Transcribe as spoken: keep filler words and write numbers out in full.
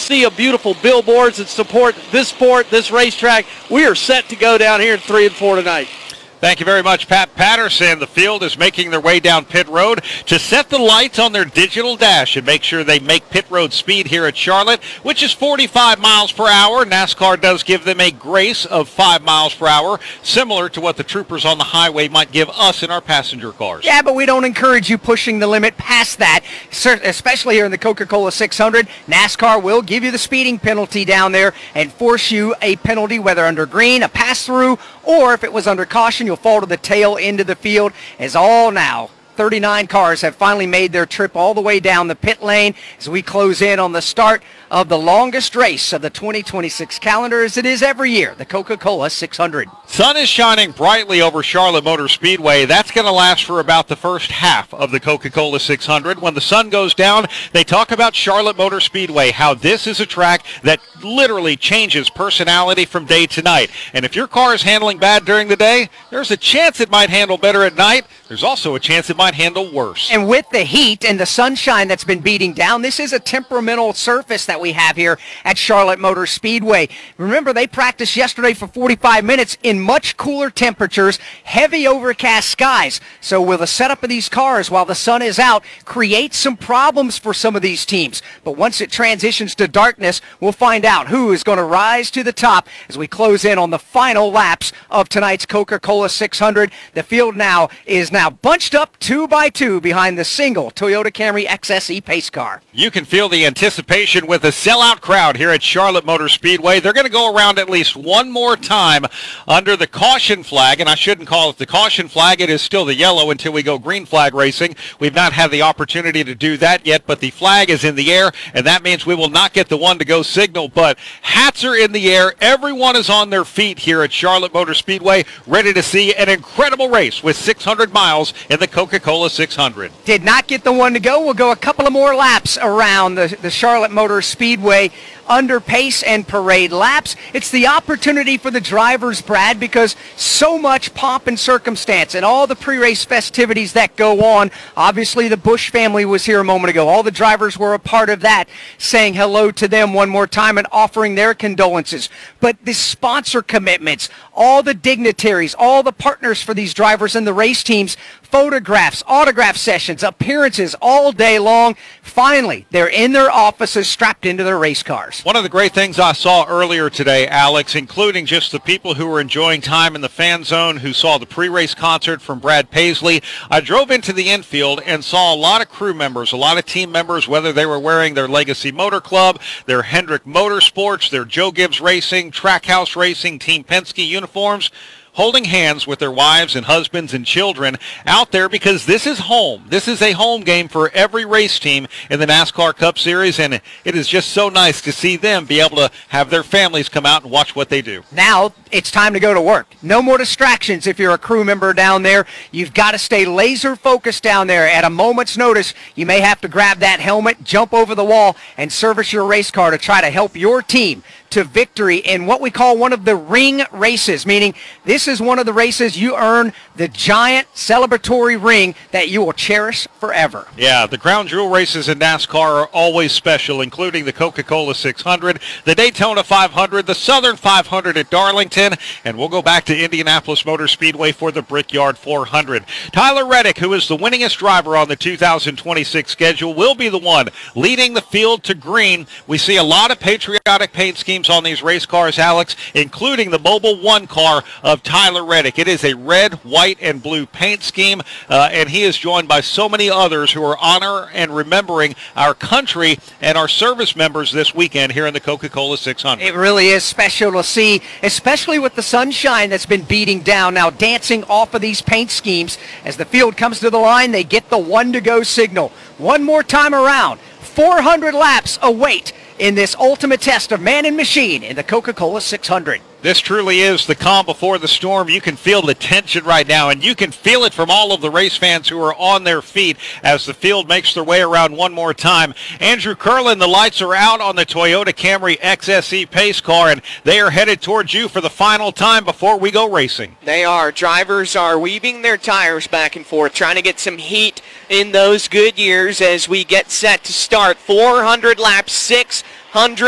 sea of beautiful billboards that support this sport, this racetrack. We are set to go down here in three and four tonight. Thank you very much, Pat Patterson. The field is making their way down pit road to set the lights on their digital dash and make sure they make pit road speed here at Charlotte, which is forty-five miles per hour. NASCAR does give them a grace of five miles per hour, similar to what the troopers on the highway might give us in our passenger cars. Yeah, but we don't encourage you pushing the limit past that, especially here in the Coca-Cola six hundred. NASCAR will give you the speeding penalty down there and force you a penalty, whether under green, a pass-through, or if it was under caution, you'll fall to the tail end of the field. As all now thirty-nine cars have finally made their trip all the way down the pit lane as we close in on the start of the longest race of the twenty twenty-six calendar, as it is every year, the Coca-Cola six hundred. Sun is shining brightly over Charlotte Motor Speedway. That's going to last for about the first half of the Coca-Cola six hundred. When the sun goes down, they talk about Charlotte Motor Speedway, how this is a track that literally changes personality from day to night. And if your car is handling bad during the day, there's a chance it might handle better at night. There's also a chance it might handle worse. And with the heat and the sunshine that's been beating down, this is a temperamental surface that we have here at Charlotte Motor Speedway. Remember, they practiced yesterday for forty-five minutes in much cooler temperatures, heavy overcast skies. So will the setup of these cars while the sun is out create some problems for some of these teams? But once it transitions to darkness, we'll find out who is going to rise to the top as we close in on the final laps of tonight's Coca-Cola six hundred. The field now is now bunched up two by two behind the single Toyota Camry X S E pace car. You can feel the anticipation with a sellout crowd here at Charlotte Motor Speedway. They're going to go around at least one more time under the caution flag, and I shouldn't call it the caution flag. It is still the yellow until we go green flag racing. We've not had the opportunity to do that yet, but the flag is in the air, and that means we will not get the one-to-go signal, but hats are in the air. Everyone is on their feet here at Charlotte Motor Speedway, ready to see an incredible race with six hundred miles in the Coca-Cola six hundred. Did not get the one to go. We'll go a couple of more laps around the, the Charlotte Motor Speedway under pace and parade laps. It's the opportunity for the drivers, Brad, because so much pomp and circumstance and all the pre-race festivities that go on. Obviously, the Busch family was here a moment ago. All the drivers were a part of that, saying hello to them one more time and offering their condolences. But the sponsor commitments, all the dignitaries, all the partners for these drivers and the race teams, photographs, autograph sessions, appearances all day long. Finally, they're in their offices strapped into their race cars. One of the great things I saw earlier today, Alex, including just the people who were enjoying time in the fan zone, who saw the pre-race concert from Brad Paisley. I drove into the infield and saw a lot of crew members, a lot of team members, whether they were wearing their Legacy Motor Club, their Hendrick Motorsports, their Joe Gibbs Racing, Trackhouse Racing, Team Penske uniforms, holding hands with their wives and husbands and children out there, because this is home. This is a home game for every race team in the NASCAR Cup Series, and it is just so nice to see them be able to have their families come out and watch what they do. Now it's time to go to work. No more distractions if you're a crew member down there. You've got to stay laser focused down there. At a moment's notice, you may have to grab that helmet, jump over the wall, and service your race car to try to help your team to victory in what we call one of the ring races, meaning this is one of the races you earn the giant celebratory ring that you will cherish forever. Yeah, the crown jewel races in NASCAR are always special, including the Coca-Cola six hundred, the Daytona five hundred, the Southern five hundred at Darlington, and we'll go back to Indianapolis Motor Speedway for the Brickyard four hundred. Tyler Reddick, who is the winningest driver on the two thousand twenty-six schedule, will be the one leading the field to green. We see a lot of patriotic paint schemes on these race cars, Alex, including the Mobile One car of Tyler Reddick. It is a red, white, and blue paint scheme, uh, and he is joined by so many others who are honoring and remembering our country and our service members this weekend here in the Coca-Cola six hundred. It really is special to see, especially with the sunshine that's been beating down, now dancing off of these paint schemes. As the field comes to the line, they get the one-to-go signal. One more time around. four hundred laps await in this ultimate test of man and machine in the Coca-Cola six hundred. This truly is the calm before the storm. You can feel the tension right now, and you can feel it from all of the race fans who are on their feet as the field makes their way around one more time. Andrew Curlin, the lights are out on the Toyota Camry X S E pace car, and they are headed towards you for the final time before we go racing. They are. Drivers are weaving their tires back and forth, trying to get some heat in those good years as we get set to start. four hundred laps, six hundred